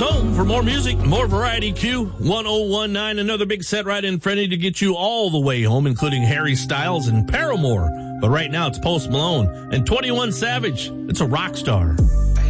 home for more music, more variety. Q1019, another big set right in front of you to get you all the way home, including Harry Styles and Paramore. But right now it's Post Malone and 21 Savage. It's a rock star.